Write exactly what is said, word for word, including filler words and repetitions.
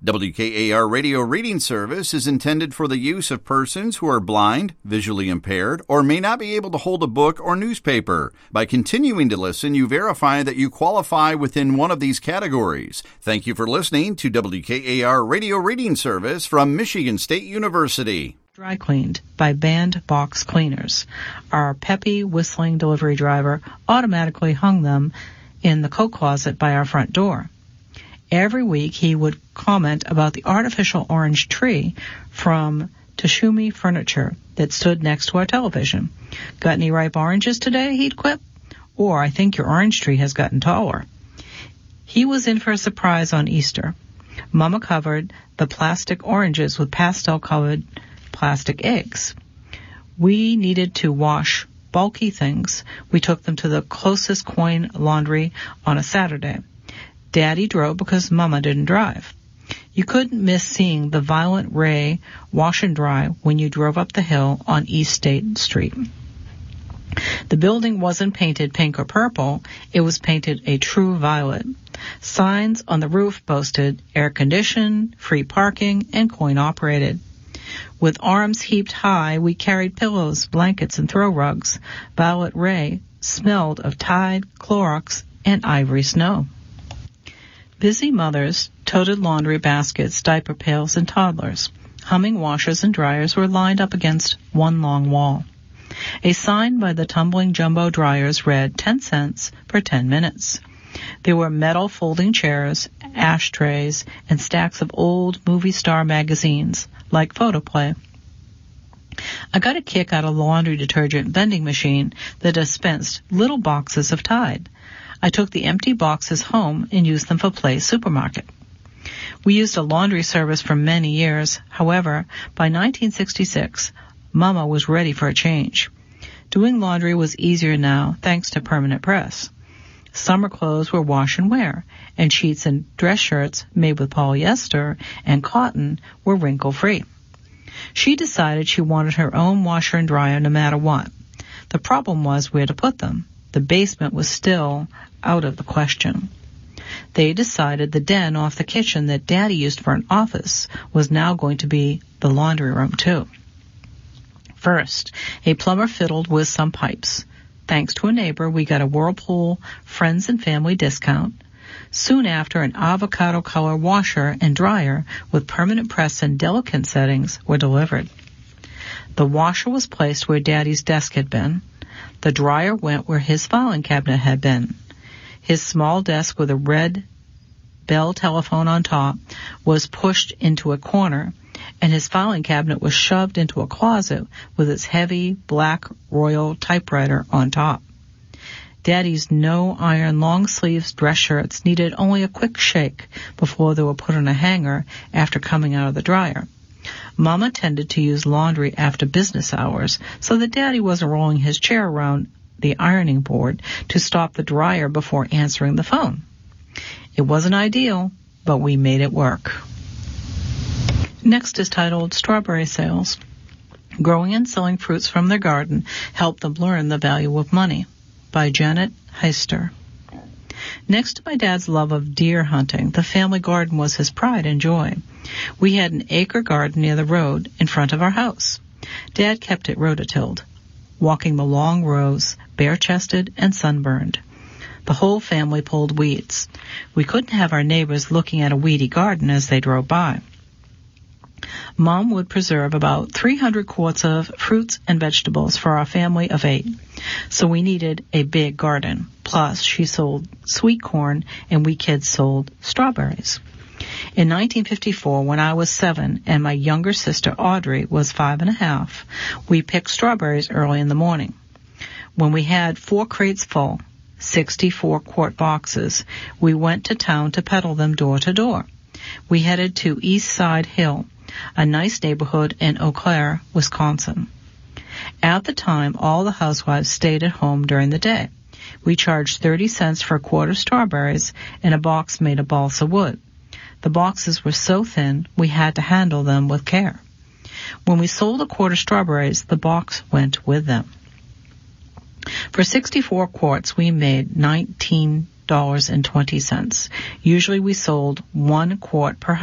W K A R Radio Reading Service is intended for the use of persons who are blind, visually impaired, or may not be able to hold a book or newspaper. By continuing to listen, you verify that you qualify within one of these categories. Thank you for listening to W K A R Radio Reading Service from Michigan State University. Dry cleaned by Band Box Cleaners. Our peppy, whistling delivery driver automatically hung them in the coat closet by our front door. Every week he would comment about the artificial orange tree from Tashumi Furniture that stood next to our television. Got any ripe oranges today? He'd quip. Or, I think your orange tree has gotten taller. He was in for a surprise on Easter. Mama covered the plastic oranges with pastel-colored plastic eggs. We needed to wash bulky things. We took them to the closest coin laundry on a Saturday. Daddy drove because Mama didn't drive. You couldn't miss seeing the Violet Ray wash and dry when you drove up the hill on East State Street. The building wasn't painted pink or purple. It was painted a true violet. Signs on the roof boasted air conditioned, free parking, and coin operated. With arms heaped high, we carried pillows, blankets, and throw rugs. Violet Ray smelled of Tide, Clorox, and ivory snow. Busy mothers toted laundry baskets, diaper pails, and toddlers. Humming washers and dryers were lined up against one long wall. A sign by the tumbling jumbo dryers read ten cents for ten minutes. There were metal folding chairs, ashtrays, and stacks of old movie star magazines, like Photoplay. I got a kick out of the laundry detergent vending machine that dispensed little boxes of Tide. I took the empty boxes home and used them for Play's supermarket. We used a laundry service for many years. However, by nineteen sixty-six, Mama was ready for a change. Doing laundry was easier now, thanks to permanent press. Summer clothes were wash and wear, and sheets and dress shirts made with polyester and cotton were wrinkle-free. She decided she wanted her own washer and dryer no matter what. The problem was where to put them. The basement was still out of the question. They decided the den off the kitchen that Daddy used for an office was now going to be the laundry room, too. First, a plumber fiddled with some pipes. Thanks to a neighbor, we got a Whirlpool friends and family discount. Soon after, an avocado color washer and dryer with permanent press and delicate settings were delivered. The washer was placed where Daddy's desk had been. The dryer went where his filing cabinet had been. His small desk with a red Bell telephone on top was pushed into a corner, and his filing cabinet was shoved into a closet with its heavy black Royal typewriter on top. Daddy's no-iron long-sleeves dress shirts needed only a quick shake before they were put on a hanger after coming out of the dryer. Mama tended to use laundry after business hours so that Daddy wasn't rolling his chair around the ironing board to stop the dryer before answering the phone. It wasn't ideal, but we made it work. Next is titled Strawberry Sales. Growing and selling fruits from their garden helped them learn the value of money, by Janet Heister. Next to my dad's love of deer hunting, the family garden was his pride and joy. We had an acre garden near the road in front of our house. Dad kept it rototilled, walking the long rows, bare-chested and sunburned. The whole family pulled weeds. We couldn't have our neighbors looking at a weedy garden as they drove by. Mom would preserve about three hundred quarts of fruits and vegetables for our family of eight, so we needed a big garden. Plus, she sold sweet corn, and we kids sold strawberries. In nineteen fifty-four, when I was seven and my younger sister Audrey was five and a half, we picked strawberries early in the morning. When we had four crates full, sixty-four quart boxes, we went to town to peddle them door to door. We headed to East Side Hill, a nice neighborhood in Eau Claire, Wisconsin. At the time, all the housewives stayed at home during the day. We charged thirty cents for a quart of strawberries in a box made of balsa wood. The boxes were so thin, we had to handle them with care. When we sold a quart of strawberries, the box went with them. For sixty-four quarts, we made nineteen dollars and twenty cents. Usually we sold one quart per